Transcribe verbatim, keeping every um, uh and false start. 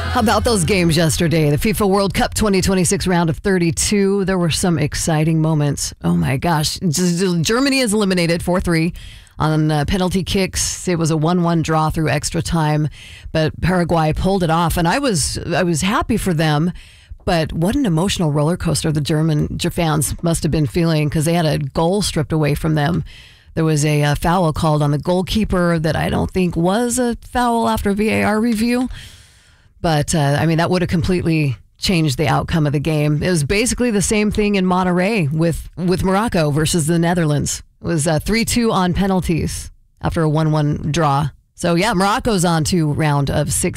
How about those games yesterday? The FIFA World Cup twenty twenty-six round of thirty-two. There were some exciting moments. Oh my gosh. Germany is eliminated four three on uh, penalty kicks. It was a one one draw through extra time, but Paraguay pulled it off. And I was I was happy for them. But what an emotional roller coaster the German fans must have been feeling, because they had a goal stripped away from them. There was a, a foul called on the goalkeeper that I don't think was a foul after V A R review. But, uh, I mean, that would have completely changed the outcome of the game. It was basically the same thing in Monterrey with, with Morocco versus the Netherlands. It was uh, three two on penalties after a one one draw. So, yeah, Morocco's on to round of six.